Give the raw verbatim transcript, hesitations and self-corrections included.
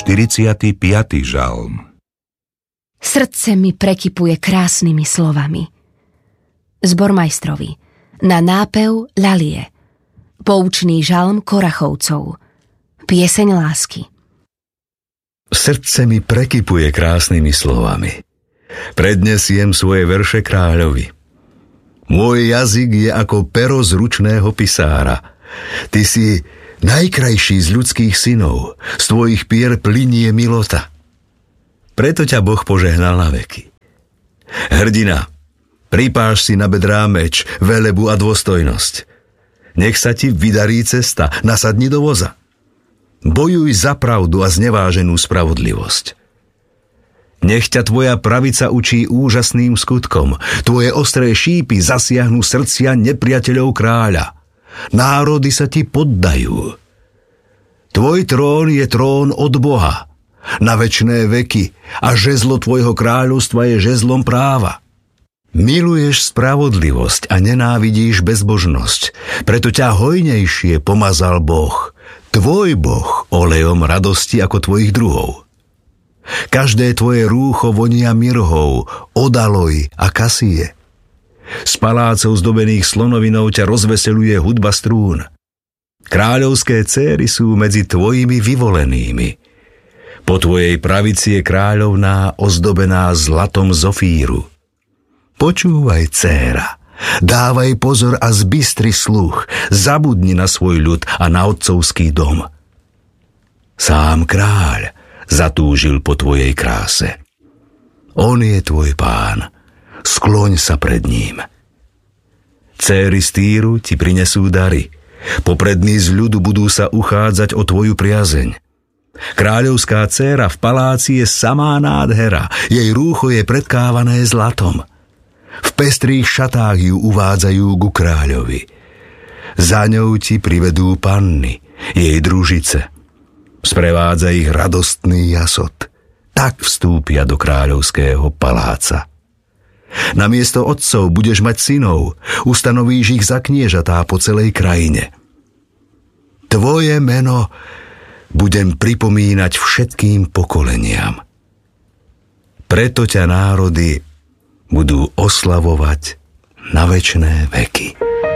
štyridsiaty piaty žalm. Srdce mi prekypuje krásnymi slovami. Zbormajstrovi, na nápev ľalie. Poučný žalm Korachovcov. Pieseň lásky. Srdce mi prekypuje krásnymi slovami. Prednesiem svoje verše kráľovi. Môj jazyk je ako pero zručného pisára. Ty si najkrajší z ľudských synov, z tvojich pier plynie milota. Preto ťa Boh požehnal na veky. Hrdina, pripáš si na bedrá meč, velebu a dôstojnosť. Nech sa ti vydarí cesta, nasadni do voza. Bojuj za pravdu a zneváženú spravodlivosť. Nech ťa tvoja pravica učí úžasným skutkom. Tvoje ostré šípy zasiahnu srdcia nepriateľov kráľa. Národy sa ti poddajú. Tvoj trón je trón od Boha na večné veky a žezlo tvojho kráľovstva je žezlom práva. Miluješ spravodlivosť a nenávidíš bezbožnosť, preto ťa hojnejšie pomazal Boh, tvoj Boh, olejom radosti ako tvojich druhov. Každé tvoje rúcho vonia mirhou, odaloj a kasie. Z palácov zdobených slonovinou ťa rozveseluje hudba strún. Kráľovské céry sú medzi tvojimi vyvolenými. Po tvojej pravici je kráľovná ozdobená zlatom zofíru. Počúvaj, dcéra, dávaj pozor a zbystri sluch, zabudni na svoj ľud a na otcovský dom. Sám kráľ zatúžil po tvojej kráse. On je tvoj pán, skloň sa pred ním. Céry z Týru ti prinesú dary, poprední z ľudu budú sa uchádzať o tvoju priazeň. Kráľovská dcéra v paláci je samá nádhera, jej rúcho je predkávané zlatom. V pestrých šatách ju uvádzajú ku kráľovi. Za ňou ti privedú panny, jej družice. Sprevádza ich radostný jasot. Tak vstúpia do kráľovského paláca. Namiesto otcov budeš mať synov, ustanovíš ich za kniežatá po celej krajine. Tvoje meno budem pripomínať všetkým pokoleniam. Preto ťa národy budú oslavovať na večné veky.